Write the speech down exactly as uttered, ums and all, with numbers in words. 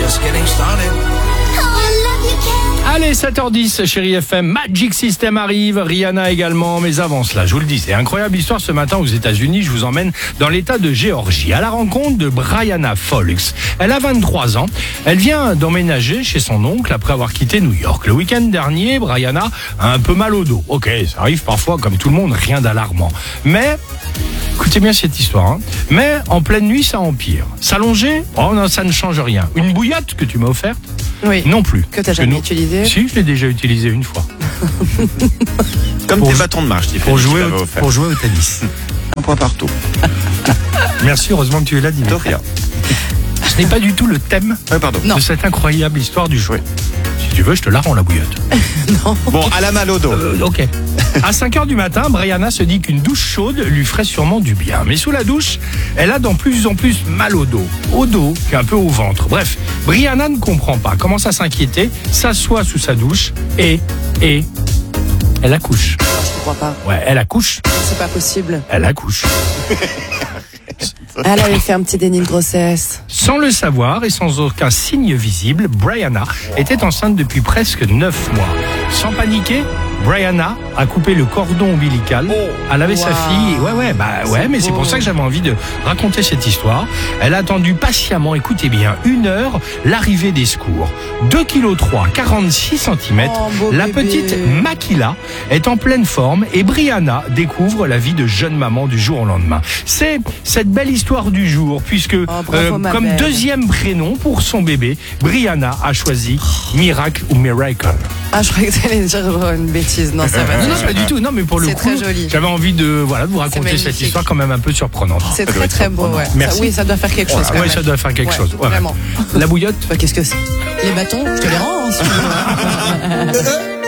just getting started. Allez, sept heures dix, Chérie F M, Magic System arrive, Rihanna également, mais avant cela, je vous le dis, c'est incroyable histoire ce matin aux États-Unis, je vous emmène dans l'état de Géorgie, à la rencontre de Brianna Folks. Elle a vingt-trois ans, elle vient d'emménager chez son oncle après avoir quitté New York. Le week-end dernier, Brianna a un peu mal au dos. Ok, ça arrive parfois comme tout le monde, rien d'alarmant. Mais... écoutez bien cette histoire, hein. Mais en pleine nuit, ça empire. S'allonger, oh non, ça ne change rien. Une bouillotte que tu m'as offerte, Oui. non plus. Que t'as jamais utilisé. Si, je l'ai déjà utilisé une fois. Comme Pour tes jou- bâtons de marche, Tiffany, Pour tu jouer, l'avais au, offert. pour jouer au tennis. Un point partout. Merci, heureusement que tu es là, De Dimitri. rien. Ce n'est pas du tout le thème Ouais, pardon. Non. de cette incroyable histoire du jouet. Si tu veux, je te la rends la bouillotte. Bon, à la mal au dos. Euh, ok. À cinq heures du matin, Brianna se dit qu'une douche chaude lui ferait sûrement du bien. Mais sous la douche, elle a de plus en plus mal au dos. Au dos, puis un peu au ventre. Bref, Brianna ne comprend pas, commence à s'inquiéter, s'assoit sous sa douche et, et, elle accouche. Non, je te crois pas. Ouais, elle accouche, C'est pas possible. elle accouche. Elle avait fait un petit déni de grossesse. Sans le savoir et sans aucun signe visible, Brianna était enceinte depuis presque neuf mois. Sans paniquer, Brianna a coupé le cordon ombilical. Elle avait sa Wow. fille. Ouais, ouais, bah ouais, C'est mais c'est beau. pour ça que j'avais envie de raconter cette histoire. Elle a attendu patiemment, écoutez bien, une heure, l'arrivée des secours. deux virgule trois kilos, quarante-six centimètres. Oh, beau la bébé. petite Makila est en pleine forme et Brianna découvre la vie de jeune maman du jour au lendemain. C'est cette belle histoire du jour puisque bravo, ma comme belle. deuxième prénom pour son bébé, Brianna a choisi Miracle ou Miracle. Ah, je croyais que t'allais dire une bêtise. Non, ça va. Non, non, pas du tout. Non, mais pour le C'est coup, très joli. j'avais envie de voilà de vous raconter magnifique. cette histoire quand même un peu surprenante. C'est doit très être très beau, ouais. Merci. Ça, oui, ça doit faire quelque chose. Voilà, quand ouais, même. ça doit faire quelque Ouais, chose. Ouais. Vraiment. La bouillotte. Bah, qu'est-ce que c'est? Les bâtons, je te les rends. hein, si tu veux.